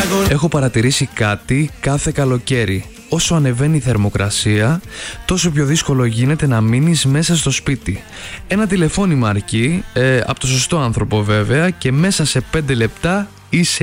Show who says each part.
Speaker 1: Έχω παρατηρήσει κάτι κάθε καλοκαίρι. Όσο ανεβαίνει η θερμοκρασία, τόσο πιο δύσκολο γίνεται να μείνεις μέσα στο σπίτι. Ένα τηλεφώνημα αρκεί, από το σωστό άνθρωπο βέβαια, και μέσα σε 5 λεπτά είσαι